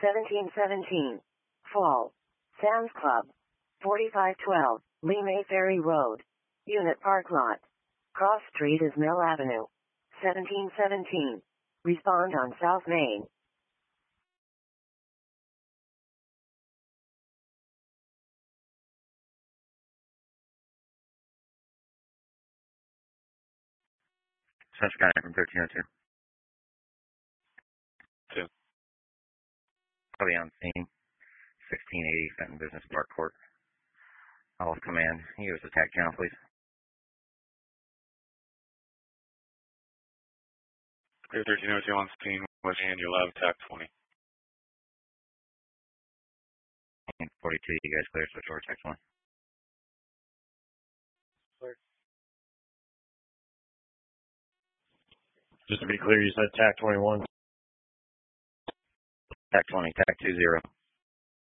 1717. Fall. Sam's Club. 4512. Lee Ferry Road. Unit Park Lot. Cross Street is Mill Avenue. 1717. Respond on South Main. Central County from 1302. 2. Probably on scene. 1680 Fenton Business Park Court. All command. Can you give us a tag channel, please? Clear 1302 on scene. West Andy 11, TAC 20. 42, you guys clear, switch over text 1. Clear. Just to be clear, you said TAC 21. TAC 20, TAC 20.